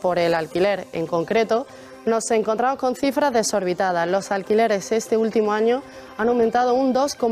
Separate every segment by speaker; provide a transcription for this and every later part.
Speaker 1: por el alquiler en concreto, nos encontramos con cifras desorbitadas. Los alquileres este último año han aumentado un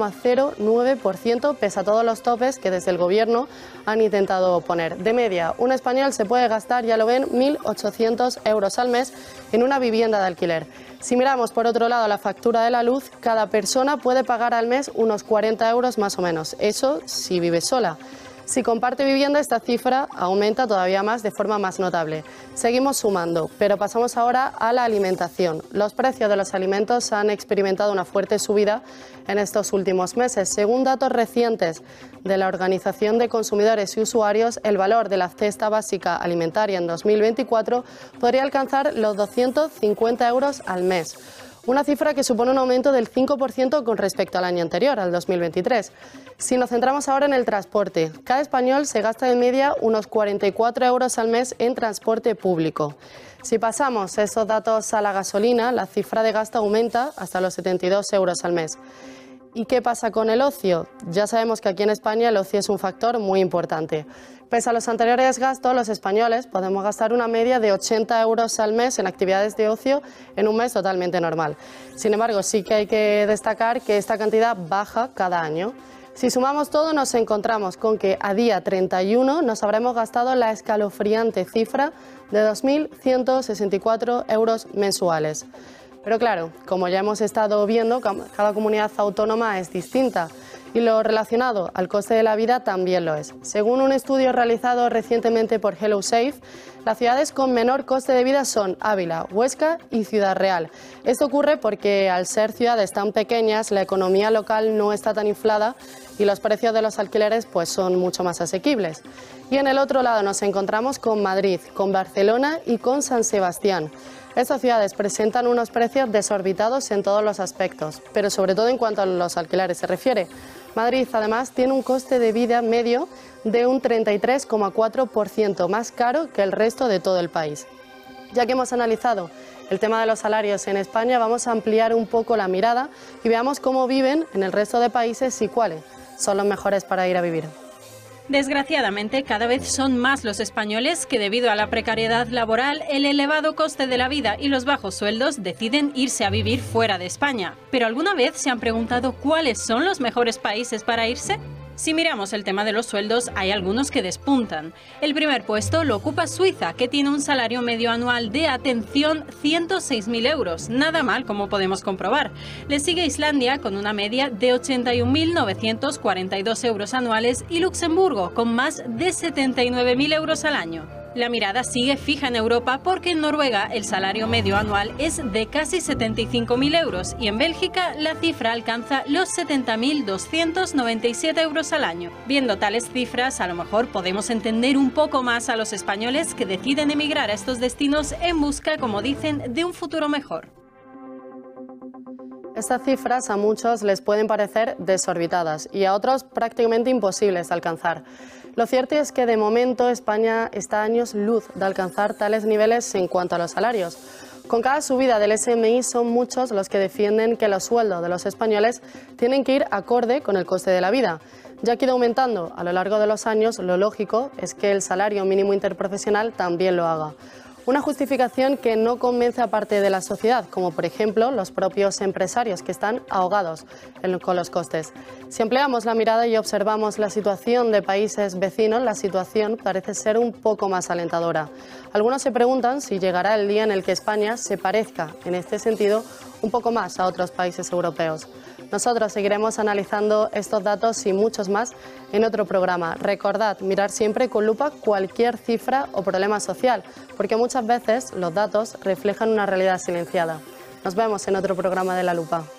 Speaker 1: 2,09% pese a todos los topes que desde el Gobierno han intentado poner. De media, un español se puede gastar, ya lo ven, 1.800 euros al mes en una vivienda de alquiler. Si miramos por otro lado la factura de la luz, cada persona puede pagar al mes unos 40 euros más o menos. Eso si vive sola. Si comparte vivienda, esta cifra aumenta todavía más de forma más notable. Seguimos sumando, pero pasamos ahora a la alimentación. Los precios de los alimentos han experimentado una fuerte subida en estos últimos meses. Según datos recientes de la Organización de Consumidores y Usuarios, el valor de la cesta básica alimentaria en 2024 podría alcanzar los 250 euros al mes. Una cifra que supone un aumento del 5% con respecto al año anterior, al 2023. Si nos centramos ahora en el transporte, cada español se gasta de media unos 44 euros al mes en transporte público. Si pasamos esos datos a la gasolina, la cifra de gasto aumenta hasta los 72 euros al mes. ¿Y qué pasa con el ocio? Ya sabemos que aquí en España el ocio es un factor muy importante. Pese a los anteriores gastos, los españoles podemos gastar una media de 80 euros al mes en actividades de ocio en un mes totalmente normal. Sin embargo, sí que hay que destacar que esta cantidad baja cada año. Si sumamos todo, nos encontramos con que a día 31 nos habremos gastado la escalofriante cifra de 2.164 euros mensuales. Pero claro, como ya hemos estado viendo, cada comunidad autónoma es distinta y lo relacionado al coste de la vida también lo es. Según un estudio realizado recientemente por HelloSafe, las ciudades con menor coste de vida son Ávila, Huesca y Ciudad Real. Esto ocurre porque al ser ciudades tan pequeñas, la economía local no está tan inflada y los precios de los alquileres pues son mucho más asequibles. Y en el otro lado nos encontramos con Madrid, con Barcelona y con San Sebastián. Estas ciudades presentan unos precios desorbitados en todos los aspectos, pero sobre todo en cuanto a los alquileres se refiere. Madrid, además, tiene un coste de vida medio de un 33,4% más caro que el resto de todo el país. Ya que hemos analizado el tema de los salarios en España, vamos a ampliar un poco la mirada y veamos cómo viven en el resto de países y cuáles son los mejores para ir a vivir.
Speaker 2: Desgraciadamente, cada vez son más los españoles que, debido a la precariedad laboral, el elevado coste de la vida y los bajos sueldos, deciden irse a vivir fuera de España. ¿Pero alguna vez se han preguntado cuáles son los mejores países para irse? Si miramos el tema de los sueldos, hay algunos que despuntan. El primer puesto lo ocupa Suiza, que tiene un salario medio anual de, atención, 106.000 euros. Nada mal, como podemos comprobar. Le sigue Islandia, con una media de 81.942 euros anuales, y Luxemburgo, con más de 79.000 euros al año. La mirada sigue fija en Europa porque en Noruega el salario medio anual es de casi 75.000 euros y en Bélgica la cifra alcanza los 70.297 euros al año. Viendo tales cifras, a lo mejor podemos entender un poco más a los españoles que deciden emigrar a estos destinos en busca, como dicen, de un futuro mejor.
Speaker 1: Estas cifras a muchos les pueden parecer desorbitadas y a otros prácticamente imposibles de alcanzar. Lo cierto es que de momento España está a años luz de alcanzar tales niveles en cuanto a los salarios. Con cada subida del SMI son muchos los que defienden que los sueldos de los españoles tienen que ir acorde con el coste de la vida. Ya que ha ido aumentando a lo largo de los años, lo lógico es que el salario mínimo interprofesional también lo haga. Una justificación que no convence a parte de la sociedad, como por ejemplo los propios empresarios que están ahogados con los costes. Si ampliamos la mirada y observamos la situación de países vecinos, la situación parece ser un poco más alentadora. Algunos se preguntan si llegará el día en el que España se parezca, en este sentido, un poco más a otros países europeos. Nosotros seguiremos analizando estos datos y muchos más en otro programa. Recordad, mirar siempre con lupa cualquier cifra o problema social, porque muchas veces los datos reflejan una realidad silenciada. Nos vemos en otro programa de La Lupa.